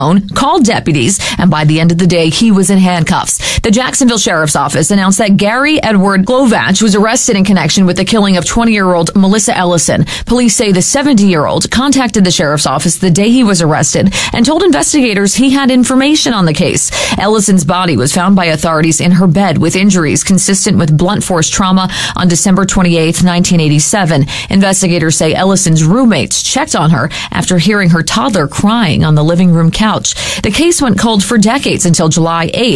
called deputies, and by the end of the day, he was in handcuffs. The Jacksonville Sheriff's Office announced that Gary Edward Glovach was arrested in connection with the killing of 20-year-old Melissa Ellison. Police say the 70-year-old contacted the Sheriff's Office the day he was arrested and told investigators he had information on the case. Ellison's body was found by authorities in her bed with injuries consistent with blunt force trauma on December 28, 1987. Investigators say Ellison's roommates checked on her after hearing her toddler crying on the living room couch. The case went cold for decades until July 8th.